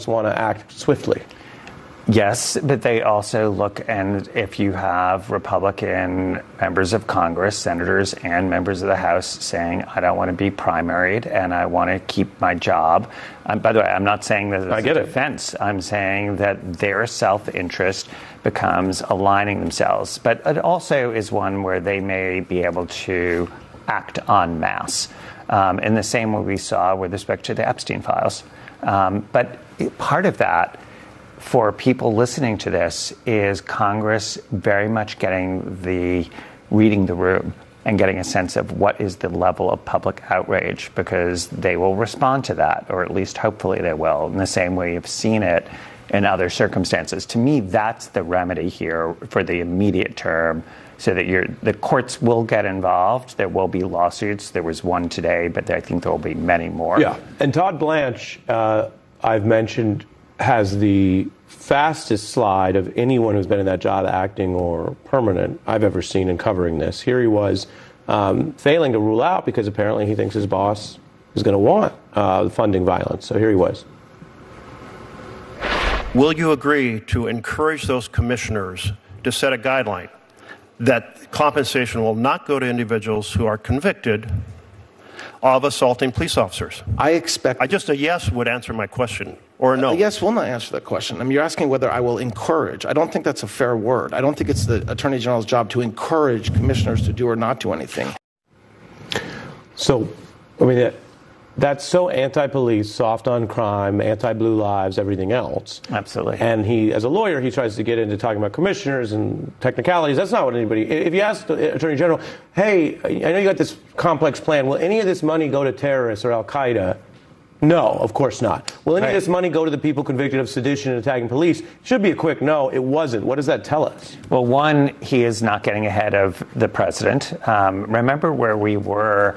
want to act swiftly. Yes, but they also look, and if you have Republican members of Congress, senators and members of the House saying, I don't want to be primaried and I want to keep my job. By the way, I'm not saying that it's a defense. I'm saying that their self-interest becomes aligning themselves. But it also is one where they may be able to act en masse in the same way we saw with respect to the Epstein files. But part of that, for people listening to this, is Congress very much reading the room and getting a sense of what is the level of public outrage, because they will respond to that, or at least hopefully they will, in the same way you've seen it in other circumstances. To me, that's the remedy here for the immediate term, so that the courts will get involved. There will be lawsuits. There was one today, but I think there will be many more. Yeah, and Todd Blanche, I've mentioned, has the fastest slide of anyone who's been in that job, acting or permanent, I've ever seen in covering this. Here he was failing to rule out because apparently he thinks his boss is going to want funding violence. So here he was. Will you agree to encourage those commissioners to set a guideline that compensation will not go to individuals who are convicted of assaulting police officers? I expect... Just a yes would answer my question, or a no. A yes will not answer that question. I mean, you're asking whether I will encourage. I don't think that's a fair word. I don't think it's the Attorney General's job to encourage commissioners to do or not do anything. So, I mean, that's so anti-police, soft on crime, anti-blue lives, everything else. Absolutely. And he, as a lawyer, he tries to get into talking about commissioners and technicalities. That's not what anybody... If you ask the Attorney General, hey, I know you got this complex plan. Will any of this money go to terrorists or Al-Qaeda? No, of course not. Will any of this money go to the people convicted of sedition and attacking police? Should be a quick no. It wasn't. What does that tell us? Well, one, he is not getting ahead of the president. Remember where we were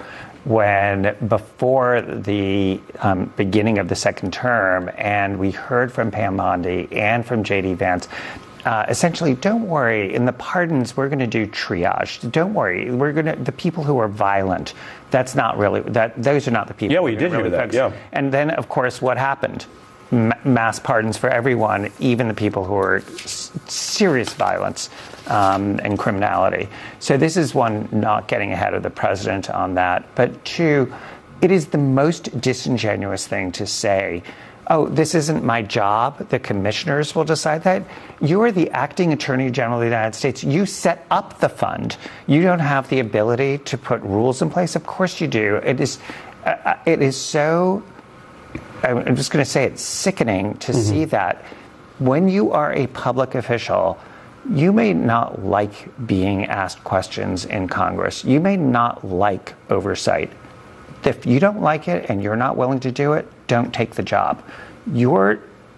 before the beginning of the second term, and we heard from Pam Bondi and from J.D. Vance, essentially, don't worry, in the pardons, we're going to do triage. Don't worry, the people who are violent, those are not the people. Yeah, we did hear that, yeah. And then, of course, what happened? Mass pardons for everyone, even the people who are serious violence and criminality. So this is one, not getting ahead of the president on that. But two, it is the most disingenuous thing to say, oh, this isn't my job. The commissioners will decide that. You are the acting Attorney General of the United States. You set up the fund. You don't have the ability to put rules in place. Of course you do. It is so... I'm just going to say it's sickening to see that when you are a public official, you may not like being asked questions in Congress. You may not like oversight. If you don't like it and you're not willing to do it, don't take the job. You are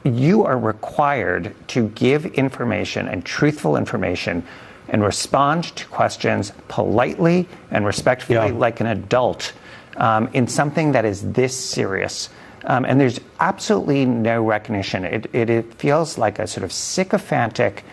required to give information and truthful information and respond to questions politely and respectfully, like an adult, in something that is this serious. And there's absolutely no recognition. It feels like a sort of sycophantic,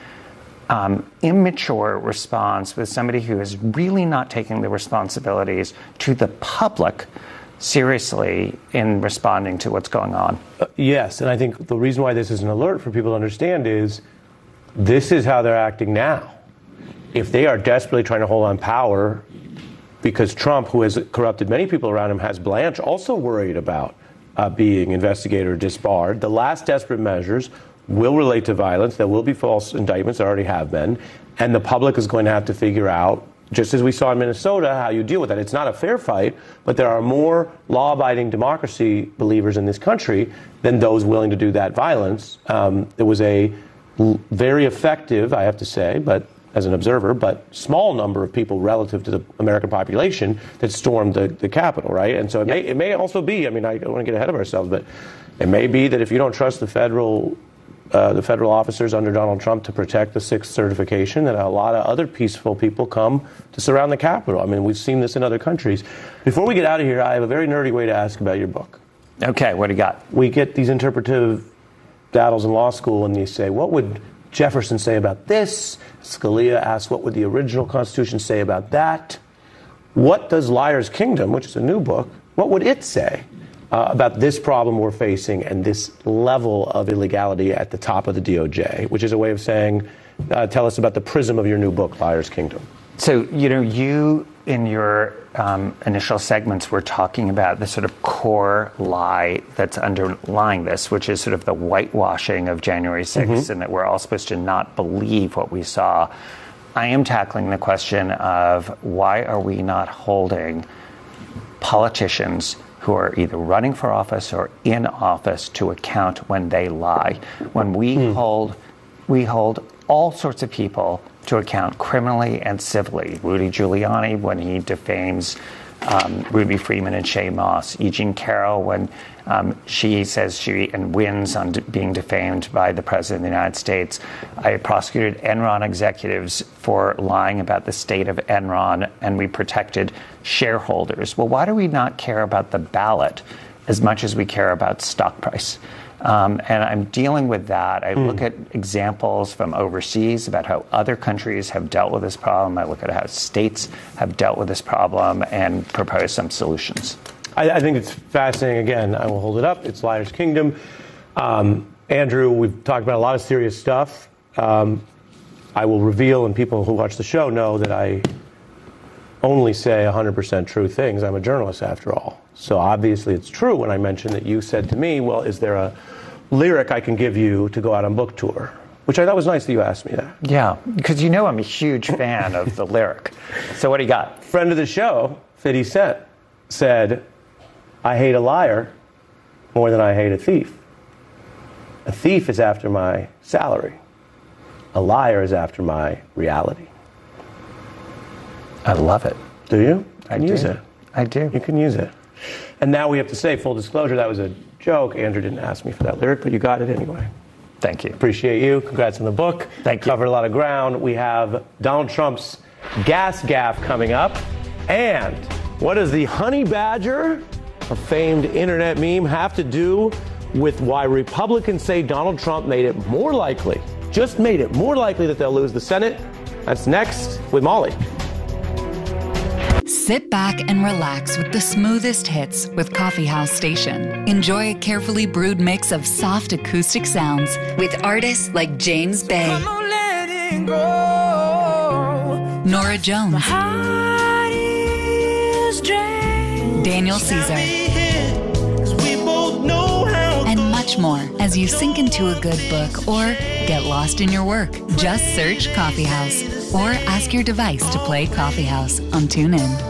immature response with somebody who is really not taking the responsibilities to the public seriously in responding to what's going on. Yes, and I think the reason why this is an alert for people to understand is this is how they're acting now. If they are desperately trying to hold on power, because Trump, who has corrupted many people around him, has Blanche also worried about being investigated or disbarred. The last desperate measures will relate to violence. There will be false indictments. There already have been. And the public is going to have to figure out, just as we saw in Minnesota, how you deal with that. It's not a fair fight, but there are more law-abiding democracy believers in this country than those willing to do that violence. There was a very effective, I have to say, but as an observer, but small number of people relative to the American population that stormed the Capitol, right? And so it may also be, I mean, I don't want to get ahead of ourselves, but it may be that if you don't trust the federal officers under Donald Trump to protect the sixth certification, that a lot of other peaceful people come to surround the Capitol. I mean, we've seen this in other countries. Before we get out of here, I have a very nerdy way to ask about your book. Okay, what do you got? We get these interpretive daddles in law school, and you say, what would Jefferson say about this? Scalia asks, what would the original Constitution say about that? What does Liar's Kingdom, which is a new book, what would it say? about this problem we're facing and this level of illegality at the top of the DOJ, which is a way of saying, tell us about the prism of your new book, Liar's Kingdom. So, you in your initial segments were talking about the sort of core lie that's underlying this, which is sort of the whitewashing of January 6th and that we're all supposed to not believe what we saw. I am tackling the question of why are we not holding politicians who are either running for office or in office to account when they lie. When we hold all sorts of people to account criminally and civilly. Rudy Giuliani when he defames Ruby Freeman and Shay Moss. E. Jean Carroll when she says she wins on being defamed by the President of the United States. I prosecuted Enron executives for lying about the state of Enron, and we protected shareholders. Well, why do we not care about the ballot as much as we care about stock price? And I'm dealing with that. I look at examples from overseas about how other countries have dealt with this problem. I look at how states have dealt with this problem and propose some solutions. I think it's fascinating. Again, I will hold it up. It's Liar's Kingdom. Andrew, we've talked about a lot of serious stuff. I will reveal, and people who watch the show know that I only say 100% true things. I'm a journalist, after all. So obviously it's true when I mentioned that you said to me, well, is there a lyric I can give you to go out on book tour? Which I thought was nice that you asked me that. Yeah, because I'm a huge fan of the lyric. So what do you got? Friend of the show, 50 Cent, said, I hate a liar more than I hate a thief. A thief is after my salary. A liar is after my reality. I love it. Do you? I do. Use it. I do. You can use it. And now we have to say, full disclosure, that was a joke. Andrew didn't ask me for that lyric, but you got it anyway. Thank you. Appreciate you. Congrats on the book. Thank you. Covered a lot of ground. We have Donald Trump's gas gaffe coming up. And what does the honey badger, a famed internet meme, have to do with why Republicans say Donald Trump made it more likely, just made it more likely that they'll lose the Senate? That's next with Molly. Sit back and relax with the smoothest hits with Coffee House Station. Enjoy a carefully brewed mix of soft acoustic sounds with artists like James Bay, Nora Jones, Daniel Caesar, and much more as you sink into a good book or get lost in your work. Just search Coffee House or ask your device to play Coffee House on TuneIn.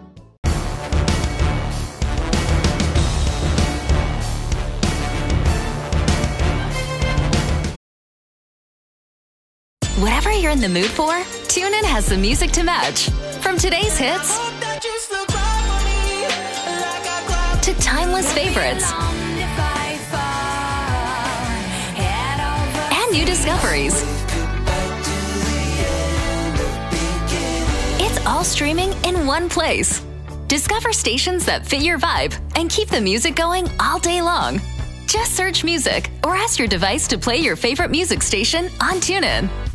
Whatever you're in the mood for, TuneIn has the music to match. From today's hits to timeless favorites and new discoveries. It's all streaming in one place. Discover stations that fit your vibe and keep the music going all day long. Just search music or ask your device to play your favorite music station on TuneIn.